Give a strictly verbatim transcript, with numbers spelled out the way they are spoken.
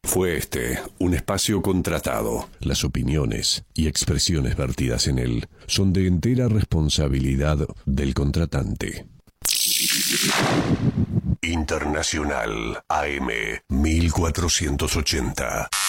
Fue este un espacio contratado. Las opiniones y expresiones vertidas en él son de entera responsabilidad del contratante. Internacional A M mil cuatrocientos ochenta.